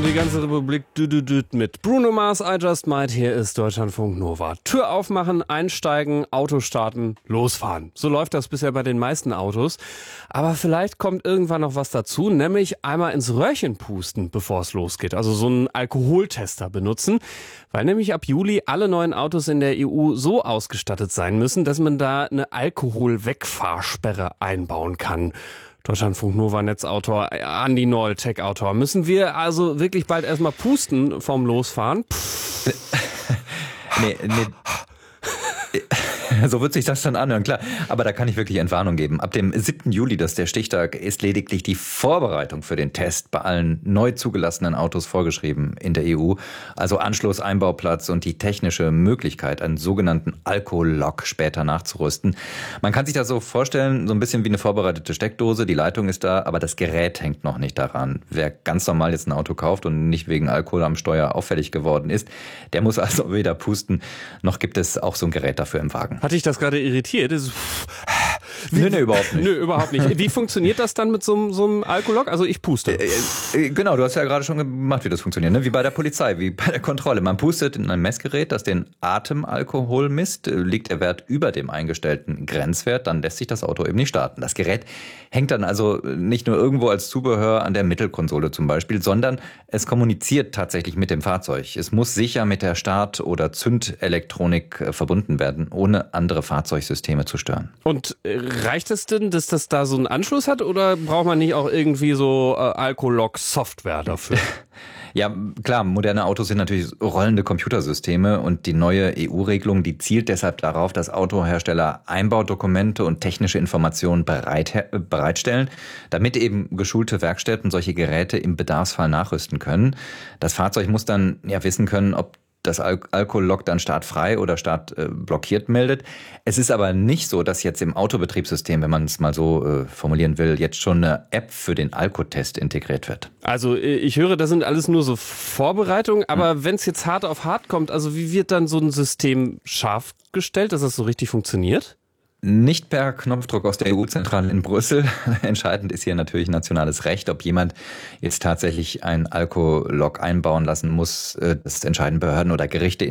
die ganze Republik mit Bruno Mars, I Just Might. Hier ist Deutschlandfunk Nova. Tür aufmachen, einsteigen, Auto starten, losfahren. So läuft das bisher bei den meisten Autos. Aber vielleicht kommt irgendwann noch was dazu, nämlich einmal ins Röhrchen pusten, bevor es losgeht. Also so einen Alkoholtester benutzen, weil nämlich ab Juli alle neuen Autos in der EU so ausgestattet sein müssen, dass man da eine Alkoholwegfahrsperre einbauen kann. Deutschlandfunk Nova Netzautor Andi Noll, Tech-Autor. Müssen wir also wirklich bald erstmal pusten vom Losfahren? Nee. So wird sich das dann anhören, klar. Aber da kann ich wirklich Entwarnung geben. Ab dem 7. Juli, das ist der Stichtag, ist lediglich die Vorbereitung für den Test bei allen neu zugelassenen Autos vorgeschrieben in der EU. Also Anschluss, Einbauplatz und die technische Möglichkeit, einen sogenannten Alkolog später nachzurüsten. Man kann sich das so vorstellen, so ein bisschen wie eine vorbereitete Steckdose. Die Leitung ist da, aber das Gerät hängt noch nicht daran. Wer ganz normal jetzt ein Auto kauft und nicht wegen Alkohol am Steuer auffällig geworden ist, der muss also weder pusten, noch gibt es auch so ein Gerät dafür im Wagen. Hat dich das gerade irritiert? Nee, überhaupt nicht. Nö, überhaupt nicht. Wie funktioniert das dann mit so einem Alkolog? Also ich puste. Genau, du hast ja gerade schon gemacht, wie das funktioniert, ne? Wie bei der Polizei, wie bei der Kontrolle. Man pustet in ein Messgerät, das den Atemalkohol misst. Liegt der Wert über dem eingestellten Grenzwert, dann lässt sich das Auto eben nicht starten. Das Gerät hängt dann also nicht nur irgendwo als Zubehör an der Mittelkonsole zum Beispiel, sondern es kommuniziert tatsächlich mit dem Fahrzeug. Es muss sicher mit der Start- oder Zündelektronik verbunden werden, ohne andere Fahrzeugsysteme zu stören. Und reicht es denn, dass das da so einen Anschluss hat, oder braucht man nicht auch irgendwie so Alkolog-Software dafür? Ja, klar, moderne Autos sind natürlich rollende Computersysteme und die neue EU-Regelung, die zielt deshalb darauf, dass Autohersteller Einbaudokumente und technische Informationen bereitstellen, damit eben geschulte Werkstätten solche Geräte im Bedarfsfall nachrüsten können. Das Fahrzeug muss dann ja wissen können, ob das Alkolog dann startfrei oder startblockiert meldet. Es ist aber nicht so, dass jetzt im Autobetriebssystem, wenn man es mal so formulieren will, jetzt schon eine App für den Alkotest integriert wird. Also ich höre, das sind alles nur so Vorbereitungen, aber wenn es jetzt hart auf hart kommt, also wie wird dann so ein System scharf gestellt, dass das so richtig funktioniert? Nicht per Knopfdruck aus der EU-Zentrale in Brüssel. Entscheidend ist hier natürlich nationales Recht. Ob jemand jetzt tatsächlich ein Alkolog einbauen lassen muss, das entscheiden Behörden oder Gerichte